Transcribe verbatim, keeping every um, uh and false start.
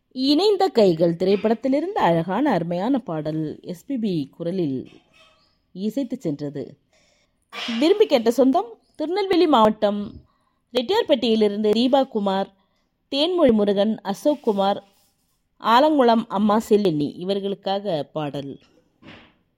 இணைந்த கைகள் திரைப்படத்திலிருந்து அழகான அருமையான பாடல் எஸ்பிபி குரலில் இசைத்து சென்றது. விரும்பி கேட்ட சொந்தம் திருநெல்வேலி மாவட்டம் ரெட்டியார்பட்டியிலிருந்து தீபா குமார், தேன்மொழி முருகன், அசோக் குமார், ஆலங்குளம் அம்மா செல்லெண்ணி இவர்களுக்காக பாடல்.